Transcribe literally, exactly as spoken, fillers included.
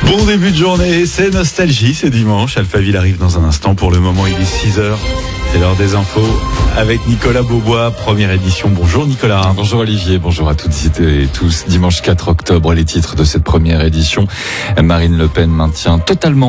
Bon début de journée, c'est nostalgie, c'est dimanche. Alphaville arrive dans un instant. Pour le moment, il est six heures. C'est l'heure des infos avec Nicolas Beaubois, première édition. Bonjour Nicolas. Bonjour Olivier, bonjour à toutes et tous. Dimanche quatre octobre, les titres de cette première édition. Marine Le Pen maintient totalement